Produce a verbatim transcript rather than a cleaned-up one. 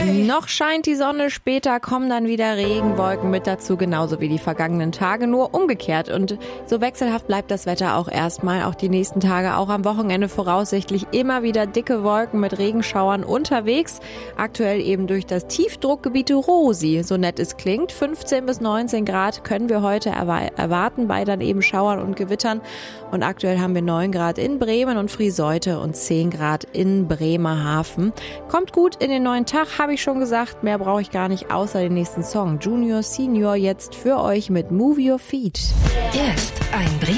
Noch scheint die Sonne, später kommen dann wieder Regenwolken mit dazu, genauso wie die vergangenen Tage, nur umgekehrt. Und so wechselhaft bleibt das Wetter auch erstmal, auch die nächsten Tage, auch am Wochenende voraussichtlich immer wieder dicke Wolken mit Regenschauern unterwegs. Aktuell eben durch das Tiefdruckgebiet Rosi, so nett es klingt. fünfzehn bis neunzehn Grad können wir heute erwa- erwarten bei dann eben Schauern und Gewittern. Und aktuell haben wir neun Grad in Bremen und Frieseute und zehn Grad in Bremerhaven. Kommt gut in den neuen Tag, habe ich schon gesagt. Mehr brauche ich gar nicht, außer den nächsten Song. Junior Senior jetzt für euch mit Move Your Feet. Jetzt ein Bremen